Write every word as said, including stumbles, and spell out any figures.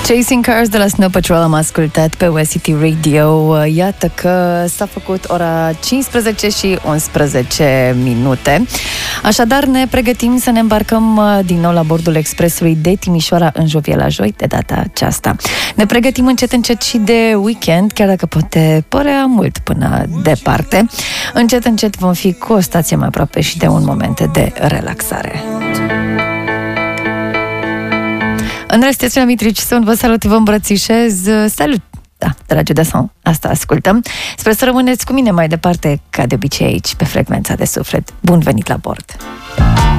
Chasing Cars de la Snow Patrol am ascultat pe West City Radio. Iată că s-a făcut ora cincisprezece și unsprezece minute. Așadar ne pregătim să ne îmbarcăm din nou la bordul expresului de Timișoara în Jovie la Joi, de data aceasta. Ne pregătim încet încet și de weekend, chiar dacă poate părea mult până departe. Încet încet vom fi cu o stație mai aproape și de un moment de relaxare. În rest, este la Mitrici, sunt, vă salut, vă îmbrățișez, salut, da, dragi de son, asta ascultăm. Sper să rămâneți cu mine mai departe, ca de obicei aici, pe Frecvența de Suflet. Bun venit la bord!